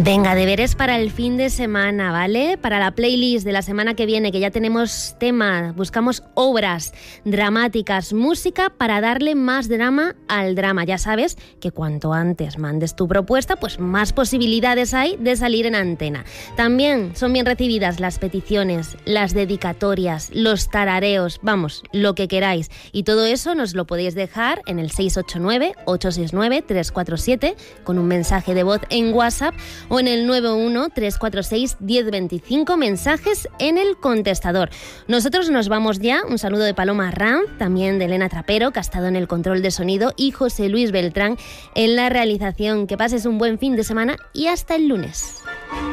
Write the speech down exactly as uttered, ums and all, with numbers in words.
Venga, deberes para el fin de semana, ¿vale? Para la playlist de la semana que viene, que ya tenemos tema, buscamos obras dramáticas, música para darle más drama al drama. Ya sabes que cuanto antes mandes tu propuesta, pues más posibilidades hay de salir en antena. También son bien recibidas las peticiones, las dedicatorias, los tarareos, vamos, lo que queráis. Y todo eso nos lo podéis dejar en el seis ocho nueve, ocho seis nueve, tres cuatro siete con un mensaje de voz en WhatsApp o en el nueve uno, tres cuatro seis, uno cero dos cinco, mensajes en el contestador. Nosotros nos vamos ya. Un saludo de Paloma Ram, también de Elena Trapero, que ha estado en el control de sonido, y José Luis Beltrán en la realización. Que pases un buen fin de semana y hasta el lunes.